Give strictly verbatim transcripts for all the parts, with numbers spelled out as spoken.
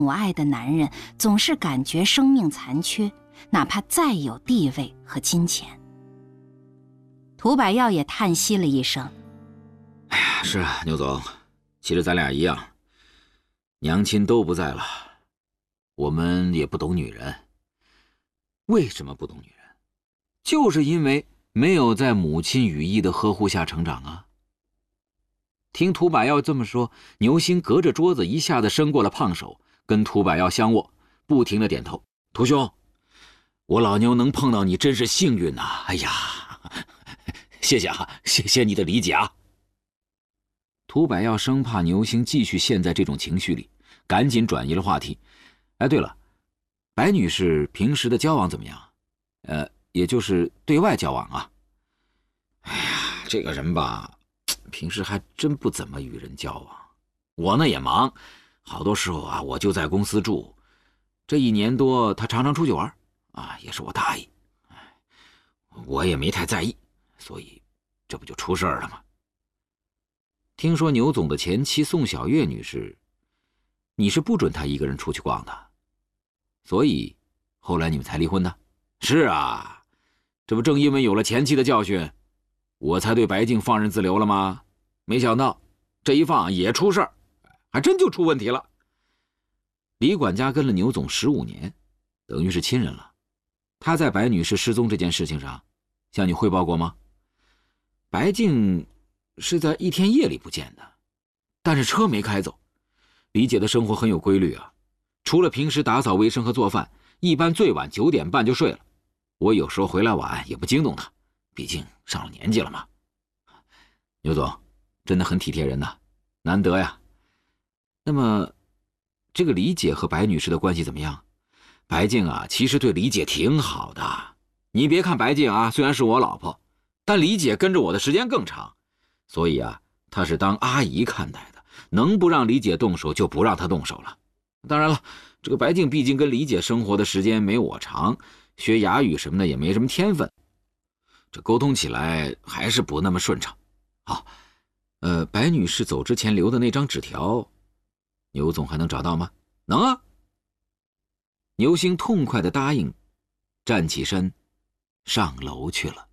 母爱的男人总是感觉生命残缺，哪怕再有地位和金钱。涂百耀也叹息了一声： 哎呀，是啊，牛总，其实咱俩一样，娘亲都不在了，我们也不懂女人。为什么不懂女人？就是因为没有在母亲羽翼的呵护下成长啊。听涂百耀这么说，牛星隔着桌子一下子伸过了胖手，跟涂百耀相握，不停地点头。涂兄，我老牛能碰到你真是幸运呐、啊！哎呀，谢谢啊，谢谢你的理解啊。涂百耀生怕牛星继续陷在这种情绪里，赶紧转移了话题。哎，对了，白女士平时的交往怎么样？呃，也就是对外交往啊。哎呀，这个人吧，平时还真不怎么与人交往。我呢也忙，好多时候啊，我就在公司住。这一年多，他常常出去玩，啊，也是我大意。哎，我也没太在意，所以这不就出事儿了吗？听说牛总的前妻宋小月女士，你是不准她一个人出去逛的，所以后来你们才离婚的？是啊，这不正因为有了前妻的教训，我才对白静放任自流了吗？没想到这一放也出事儿，还真就出问题了。李管家跟了牛总十五年，等于是亲人了。他在白女士失踪这件事情上向你汇报过吗？白静是在一天夜里不见的，但是车没开走。李姐的生活很有规律啊，除了平时打扫卫生和做饭，一般最晚九点半就睡了。我有时候回来晚也不惊动她，毕竟上了年纪了嘛。牛总真的很体贴人呐，难得呀。那么这个李姐和白女士的关系怎么样？白静啊，其实对李姐挺好的。你别看白静啊，虽然是我老婆，但李姐跟着我的时间更长，所以啊，她是当阿姨看待的，能不让李姐动手就不让她动手了。当然了，这个白静毕竟跟李姐生活的时间没我长，学哑语什么的也没什么天分，这沟通起来还是不那么顺畅。好，呃，白女士走之前留的那张纸条，牛总还能找到吗？能啊。牛星痛快地答应，站起身上楼去了。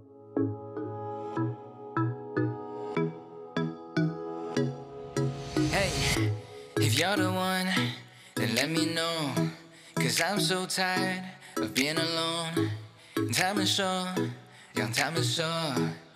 Hey, if you're the one, then let me know. Cause I'm so tired of being alone. 他们说，让他们说。